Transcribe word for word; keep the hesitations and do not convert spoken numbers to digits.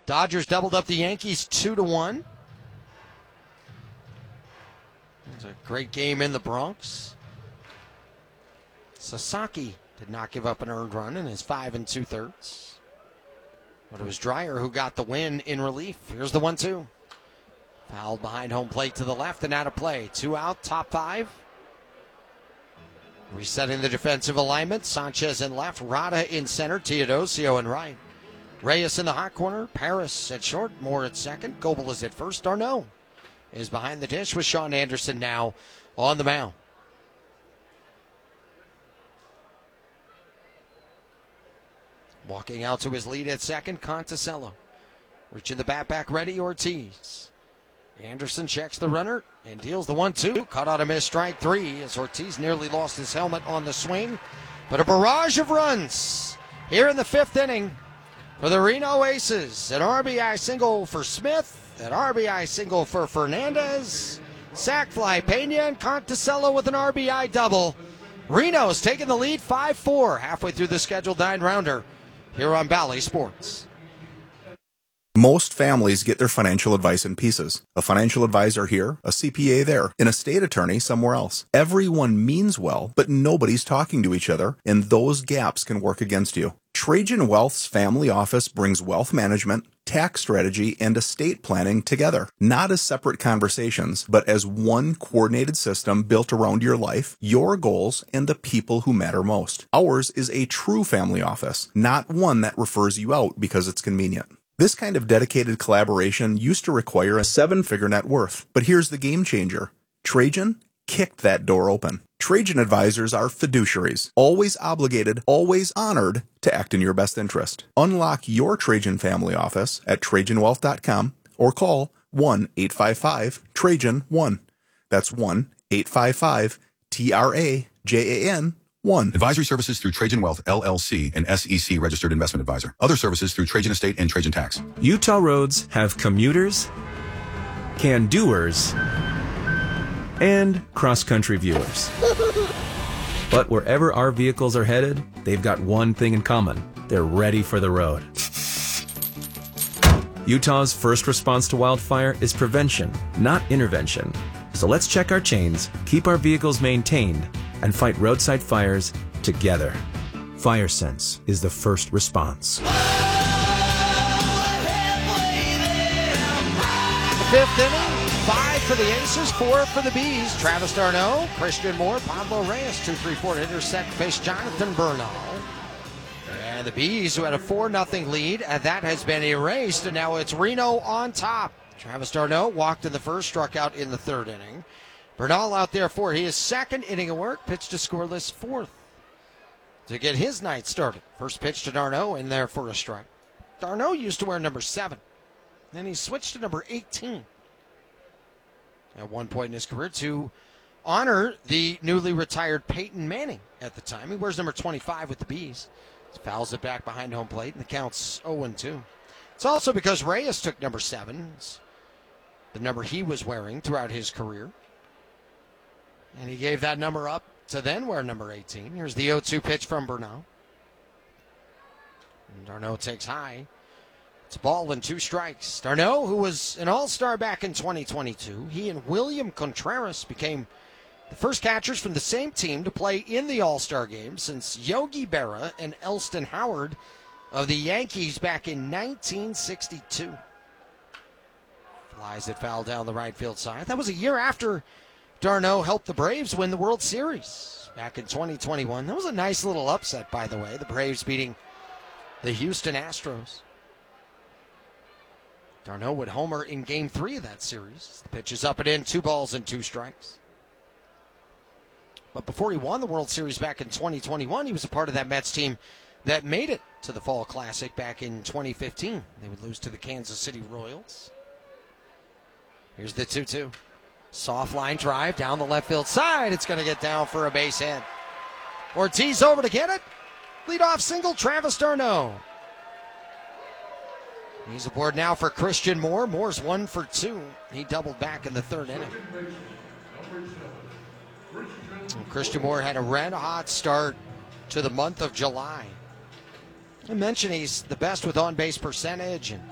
Dodgers doubled up the Yankees two to one. It was a great game in the Bronx. Sasaki did not give up an earned run in his five and two thirds. But it was Dreyer who got the win in relief. Here's the one two. Fouled behind home plate to the left and out of play. Two out, top five. Resetting the defensive alignment. Sanchez in left, Rada in center, Teodosio in right. Reyes in the hot corner, Paris at short, Moore at second, Goebel is at first. D'Arnaud is behind the dish with Sean Anderson now on the mound. Walking out to his lead at second, Conticello. Reaching the bat back ready, Ortiz. Anderson checks the runner and deals the one two. Caught on a miss, strike three, as Ortiz nearly lost his helmet on the swing. But a barrage of runs here in the fifth inning for the Reno Aces. An R B I single for Smith, an R B I single for Fernandez, sac fly Pena, and Conticello with an R B I double. Reno's taking the lead five four halfway through the scheduled nine-rounder here on Bally Sports. Most families get their financial advice in pieces. A financial advisor here, a C P A there, an estate attorney somewhere else. Everyone means well, but nobody's talking to each other, and those gaps can work against you. Trajan Wealth's family office brings wealth management, tax strategy, and estate planning together. Not as separate conversations, but as one coordinated system built around your life, your goals, and the people who matter most. Ours is a true family office, not one that refers you out because it's convenient. This kind of dedicated collaboration used to require a seven-figure net worth. But here's the game changer. Trajan kicked that door open. Trajan advisors are fiduciaries, always obligated, always honored to act in your best interest. Unlock your Trajan family office at Trajan Wealth dot com or call one eight five five Trajan one. That's one eight five five T R A J A N one. Advisory services through Trajan Wealth, L L C, an S E C registered investment advisor. Other services through Trajan Estate and Trajan Tax. Utah roads have commuters, can-doers, and cross-country viewers. But wherever our vehicles are headed, they've got one thing in common. They're ready for the road. Utah's first response to wildfire is prevention, not intervention. So let's check our chains, keep our vehicles maintained, and fight roadside fires together. FireSense is the first response. The fifth inning, five for the Aces, four for the Bees. Travis D'Arnaud, Christian Moore, Pablo Reyes, two three four to intersect face Jonathan Bernal. And the Bees, who had a four nothing lead, and that has been erased, and now it's Reno on top. Travis D'Arnaud walked in the first, struck out in the third inning. Bernal out there for his second inning of work, pitched a scoreless fourth to get his night started. First pitch to D'Arnaud in there for a strike. D'Arnaud used to wear number seven. Then he switched to number eighteen at one point in his career to honor the newly retired Peyton Manning at the time. He wears number twenty-five with the Bees. He fouls it back behind home plate, and the count's oh and two. It's also because Reyes took number seven, it's the number he was wearing throughout his career. And he gave that number up to then wear number eighteen. Here's the oh two pitch from Bernal. And D'Arnaud takes high. It's a ball and two strikes. D'Arnaud, who was an all-star back in twenty twenty-two, he and William Contreras became the first catchers from the same team to play in the all-star game since Yogi Berra and Elston Howard of the Yankees back in nineteen sixty-two. Flies it foul down the right field side. That was a year after D'Arnaud helped the Braves win the World Series back in twenty twenty-one. That was a nice little upset, by the way. The Braves beating the Houston Astros. D'Arnaud would homer in game three of that series. The pitch is up and in, two balls and two strikes. But before he won the World Series back in twenty twenty-one, he was a part of that Mets team that made it to the Fall Classic back in twenty fifteen. They would lose to the Kansas City Royals. Here's the two two. Soft line drive down the left field side. It's going to get down for a base hit. Ortiz over to get it. Leadoff single, Travis D'Arnaud. He's aboard now for Christian Moore. Moore's one for two. He doubled back in the third inning. And Christian Moore had a red-hot start to the month of July. I mentioned he's the best with on-base percentage and